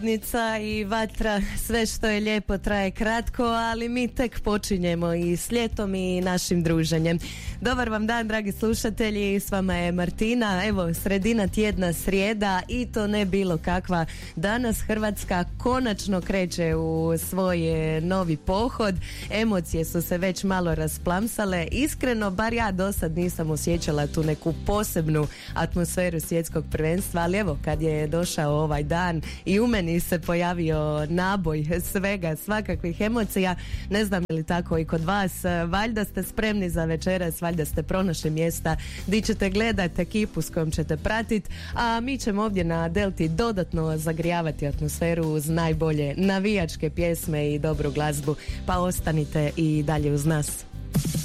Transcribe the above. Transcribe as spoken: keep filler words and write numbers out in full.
Nica i vatra, sve što je lijepo traje kratko, ali mi tek počinjemo i s ljetom i našim druženjem. Dobar vam dan, dragi slušatelji, s vama je Martina. Evo, sredina tjedna, srijeda, i to ne bilo kakva. Danas Hrvatska konačno kreće u svoj novi pohod. Emocije su se već malo rasplamsale. Iskreno, bar ja do sad nisam osjećala tu neku posebnu atmosferu svjetskog prvenstva, ali evo, kad je došao ovaj dan i u meni se pojavio naboj svega, svakakvih emocija, ne znam je li tako i kod vas. Valjda ste spremni za večeras, valjda ste pronašli mjesta di ćete gledati ekipu s kojom ćete pratiti, a mi ćemo ovdje na Delti dodatno zagrijavati atmosferu uz najbolje navijačke pjesme i dobru glazbu, pa ostanite i dalje uz nas.